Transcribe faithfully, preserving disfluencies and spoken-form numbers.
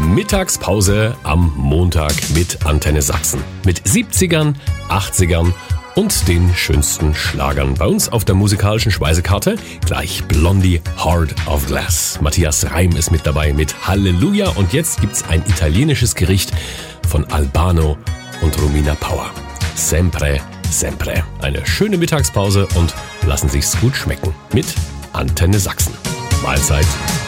Mittagspause am Montag mit Antenne Sachsen. Mit siebzigern, achtzigern und den schönsten Schlagern. Bei uns auf der musikalischen Speisekarte gleich Blondie Heart of Glass. Matthias Reim ist mit dabei mit Halleluja. Und jetzt gibt's ein italienisches Gericht von Albano und Romina Power. Sempre, sempre. Eine schöne Mittagspause und lassen sich's gut schmecken mit Antenne Sachsen. Mahlzeit.